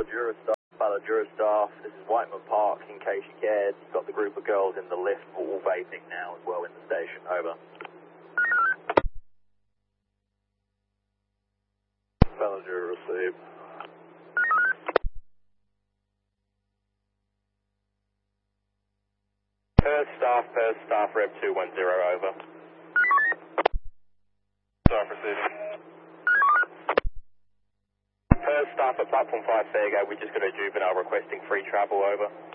Jura staff. This is Whiteman Park, in case you cared. You've got the group of girls in the lift, all vaping now as well in the station. Over. Fellow Jura received. Perth staff, Rev 210, over. Staff receiving. Perth staff at platform 5 Fairgate, we just got a juvenile requesting free travel, over.